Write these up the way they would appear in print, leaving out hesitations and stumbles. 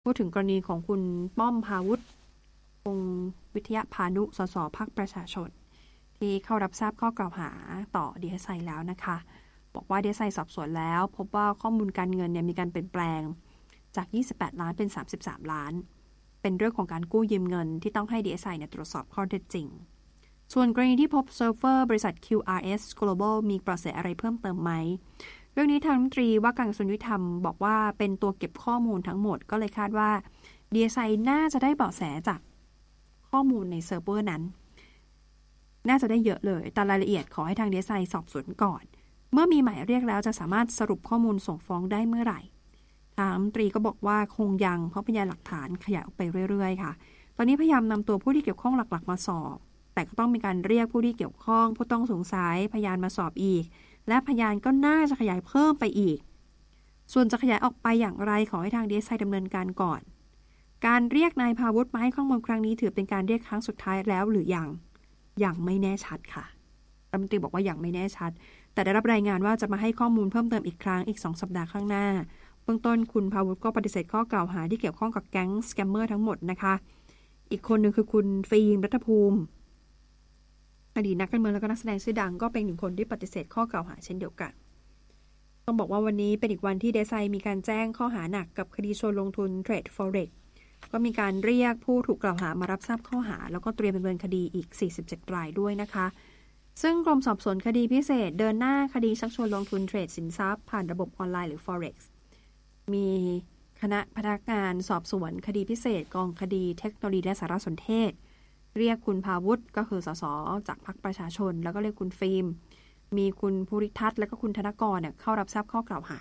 พูดถึงกรณีของคุณป้อมพาวุฒิวงศ์วิทยาพานุสสพรรคประชาชนที่เข้ารับทราบข้อกล่าวหาต่อ DSI แล้วนะคะบอกว่า DSI สอบสวนแล้วพบว่าข้อมูลการเงินเนี่ยมีการเปลี่ยนแปลงจาก28ล้านเป็น33ล้านเป็นเรื่องของการกู้ยืมเงินที่ต้องให้ DSI เนี่ยตรวจสอบข้อเท็จจริงส่วนกรณีที่พบเซิร์ฟเวอร์บริษัท QRS Global มีเบาะแสอะไรเพิ่มเติมไหมเรื่องนี้ทางรัฐมนตรีว่าการกระทรวงยุติธรรมบอกว่าเป็นตัวเก็บข้อมูลทั้งหมดก็เลยคาดว่า DSI น่าจะได้เบาะแสจากข้อมูลในเซิร์ฟเวอร์นั้นน่าจะได้เยอะเลยแต่รายละเอียดขอให้ทาง DSI สอบสวนก่อนเมื่อมีหมายเรียกแล้วจะสามารถสรุปข้อมูลส่งฟ้องได้เมื่อไหร่ทางรัฐมนตรีก็บอกว่าคงยังเพราะพยานหลักฐานขยายออกไปเรื่อยๆค่ะตอนนี้พยายามนำตัวผู้ที่เกี่ยวข้องหลักๆมาสอบแต่ก็ต้องมีการเรียกผู้ที่เกี่ยวข้องผู้ต้องสงสัยพยานมาสอบอีกและพยานก็น่าจะขยายเพิ่มไปอีกส่วนจะขยายออกไปอย่างไรขอให้ทาง DSI ดำเนินการก่อนการเรียกนายพาวุฒิมาให้ข้อมูลครั้งนี้ถือเป็นการเรียกครั้งสุดท้ายแล้วหรือยังไม่แน่ชัดค่ะรัฐมนตรีบอกว่ายังไม่แน่ชัดแต่ได้รับรายงานว่าจะมาให้ข้อมูลเพิ่มเติมอีกครั้งอีก2 สัปดาห์ข้างหน้าเบื้องต้นคุณพาวุฒิก็ปฏิเสธข้อกล่าวหาที่เกี่ยวข้องกับแก๊งสแกมเมอร์ทั้งหมดนะคะอีกคนหนึ่งคือคุณฟิล์มรัฐภูมิอดีตนักการเมืองและก็นักแสดงชื่อดังก็เป็นหนึ่งคนที่ปฏิเสธข้อกล่าวหาเช่นเดียวกันต้องบอกว่าวันนี้เป็นอีกวันที่ DSI มีการแจ้งข้อหาหนักกับคดีชวนลงทุนเทรด Forex ก็มีการเรียกผู้ถูกกล่าวหามารับทราบข้อหาแล้วก็เตรียมดำเนินคดีอีก47รายด้วยนะคะซึ่งกรมสอบสวนคดีพิเศษเดินหน้าคดีชักชวนลงทุนเทรดสินทรัพย์ผ่านระบบออนไลน์หรือ Forex มีคณะพนักงานสอบสวนคดีพิเศษกองคดีเทคโนโลยีและสารสนเทศเรียกคุณพาวุฒิก็คือสสจากพรรคประชาชนแล้วก็เรียกคุณฟิล์มมีคุณภูริทัศน์และก็คุณธนกรเนี่ยเข้ารับทราบข้อกล่าวหา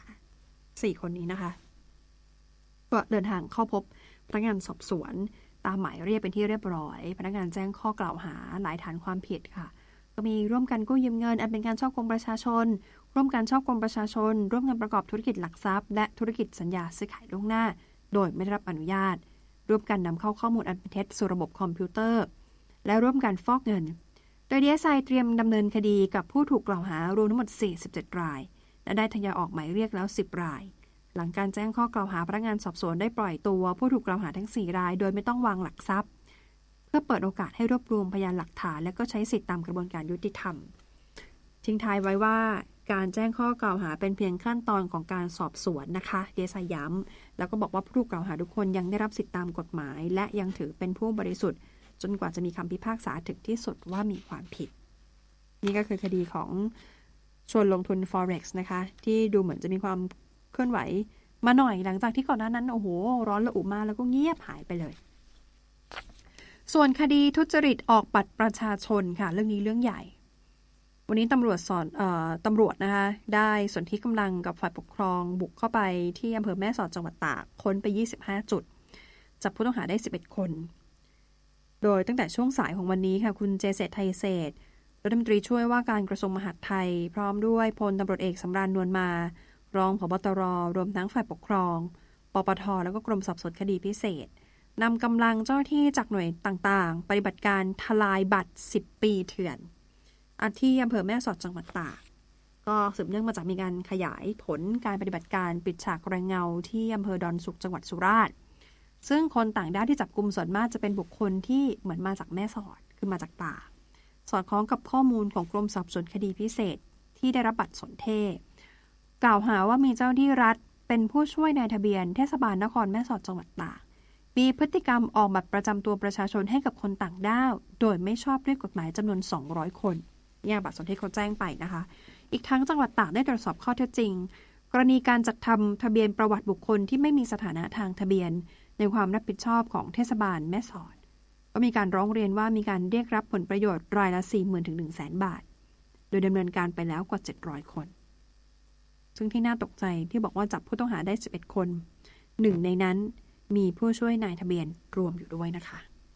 4คนนี้นะคะก็เดินทางเข้าพบพนักงานสอบสวนตามหมายเรียกเป็นที่เรียบร้อยพนักงานแจ้งข้อกล่าวหาหลายฐานความผิดค่ะก็มีร่วมกันกู้ยืมเงินอันเป็นการฉ้อโกงประชาชนร่วมกันฉ้อโกงประชาชนร่วมกันประกอบธุรกิจหลักทรัพย์และธุรกิจสัญญาซื้อขายล่วงหน้าโดยไม่ได้รับอนุญาตร่วมกันนำเข้าข้อมูลอันเป็นเท็จสู่ระบบคอมพิวเตอร์และร่วมกันฟอกเงินโดย DSI เตรียมดำเนินคดีกับผู้ถูกกล่าวหารวมทั้งหมด47รายและได้ทยอยออกหมายเรียกแล้ว10รายหลังการแจ้งข้อกล่าวหาพนักงานสอบสวนได้ปล่อยตัวผู้ถูกกล่าวหาทั้ง4รายโดยไม่ต้องวางหลักทรัพย์เพื่อเปิดโอกาสให้รวบรวมพยานหลักฐานและก็ใช้สิทธิตามกระบวนการยุติธรรมทิ้งท้ายไว้ว่าการแจ้งข้อกล่าวหาเป็นเพียงขั้นตอนของการสอบสวนนะคะ DSI ย้ำแล้วก็บอกว่าผู้ถูกกล่าวหาทุกคนยังได้รับสิทธิตามกฎหมายและยังถือเป็นผู้บริสุทธิ์จนกว่าจะมีคำพิพากษาถึงที่สุดว่ามีความผิดนี่ก็คือคดีของชวนลงทุน Forex นะคะที่ดูเหมือนจะมีความเคลื่อนไหวมาหน่อยหลังจากที่ก่อนหน้านั้นโอ้โหร้อนระอุมากแล้วก็เงียบหายไปเลยส่วนคดีทุจริตออกบัตรประชาชนค่ะเรื่องนี้เรื่องใหญ่วันนี้ตำรวจนะคะได้สนธิกำลังกับฝ่ายปกครองบุกเข้าไปที่อำเภอแม่สอดจังหวัดตากค้นไป25จุดจับผู้ต้องหาได้11คนโดยตั้งแต่ช่วงสายของวันนี้ค่ะคุณเจษฎไทยเศรษฐ์รัฐมนตรีช่วยว่าการกระทรวงมหาดไทยพร้อมด้วยพลตำรวจเอกสำราญนวลมารองผบ.ตร.รวมทั้งฝ่ายปกครองปปท.แล้วก็กรมสอบสวนคดีพิเศษนำกำลังเจ้าหน้าที่จากหน่วยต่างๆปฏิบัติการทลายบัตร10ปีเถื่อนที่อำเภอแม่สอดจังหวัดตากก็สืบเนื่องมาจากมีการขยายผลการปฏิบัติการปิดฉากแรงเงาที่อำเภอดอนสุขจังหวัดสุราษฎร์ซึ่งคนต่างด้าวที่จับกุมส่วนมากจะเป็นบุคคลที่เหมือนมาจากแม่สอดคือมาจากตากสอดคล้องกับข้อมูลของกรมสอบสวนคดีพิเศษที่ได้รับบัตรสนเทศกล่าวหาว่ามีเจ้าหน้าที่รัฐเป็นผู้ช่วยนายทะเบียนเทศบาลนครแม่สอดจังหวัดตากมีพฤติกรรมออกบัตรประจำตัวประชาชนให้กับคนต่างด้าวโดยไม่ชอบด้วยกฎหมายจำนวน200คนเนี่ยบัตรสนเทศเขาแจ้งไปนะคะอีกทั้งจังหวัดตากได้ตรวจสอบข้อเท็จจริงกรณีการจัดทำทะเบียนประวัติบุคคลที่ไม่มีสถานะทางทะเบียนในความรับผิดชอบของเทศบาลแม่สอดก็มีการร้องเรียนว่ามีการเรียกรับผลประโยชน์รายละ 40,000 ถึง 100,000 บาทโดยดำเนินการไปแล้วกว่า700คนซึ่งที่น่าตกใจที่บอกว่าจับผู้ต้องหาได้11คนหนึ่งในนั้นมีผู้ช่วยนายทะเบียนรวมอยู่ด้วยนะคะ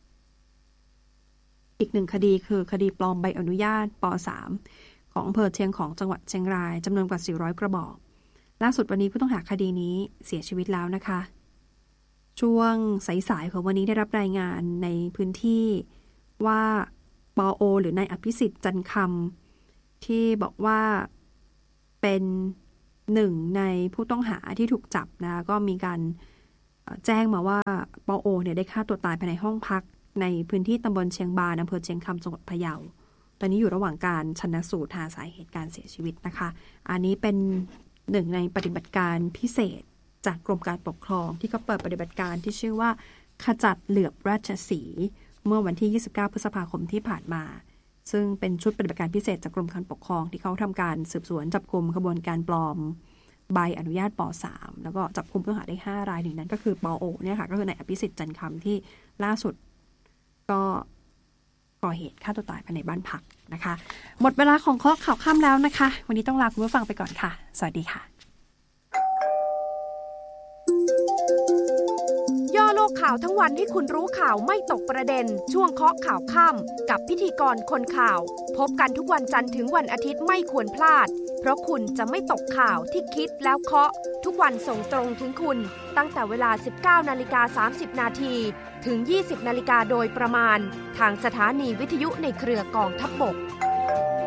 อีกหนึ่งคดีคือคดีปลอมใบอนุญาตป.3 ของอำเภอเชียงของจังหวัดเชียงรายจำนวนกว่า400กระบอกล่าสุดวันนี้ผู้ต้องหาคดีนี้เสียชีวิตแล้วนะคะช่วงสายๆของวันนี้ได้รับรายงานในพื้นที่ว่าปอ.หรือนายอภิสิทธิ์จันคำที่บอกว่าเป็นหนึ่งในผู้ต้องหาที่ถูกจับนะก็มีการแจ้งมาว่าปอโอเนี่ยได้ฆ่าตัวตายภายในห้องพักในพื้นที่ตำบลเชียงบานอำเภอเชียงคำจังหวัดพะเยาตอนนี้อยู่ระหว่างการชันสูตรหาสาเหตุการเสียชีวิตนะคะอันนี้เป็นหนึ่งในปฏิบัติการพิเศษจากกรมการปกครองที่เขาเปิดปฏิบัติการที่ชื่อว่าขจัดเหลือบราชสีห์เมื่อวันที่29พฤษภาคมที่ผ่านมาซึ่งเป็นชุดปฏิบัติการพิเศษจากกรมการปกครองที่เขาทำการสืบสวนจับกุมขบวนการปลอมใบอนุญาตป.3 แล้วก็จับกุมผู้ต้องหาได้5รายหนึ่งนั้นก็คือปอโอเนี่ยค่ะก็คือนายอภิสิทธิ์จันทร์คำที่ล่าสุดก็ก่อเหตุฆ่าตัวตายภายในบ้านพักนะคะหมดเวลาของข้อข่าวค่ำแล้วนะคะวันนี้ต้องลาคุณผู้ฟังไปก่อนค่ะสวัสดีค่ะย่อโลกข่าวทั้งวันให้คุณรู้ข่าวไม่ตกประเด็นช่วงเคาะข่าวค่ำกับพิธีกรคนข่าวพบกันทุกวันจันทร์ถึงวันอาทิตย์ไม่ควรพลาดเพราะคุณจะไม่ตกข่าวที่คิดแล้วเคาะทุกวันส่งตรงถึงคุณตั้งแต่เวลา 19:30 นาทีถึง 20:00 น.โดยประมาณทางสถานีวิทยุในเครือกองทัพบก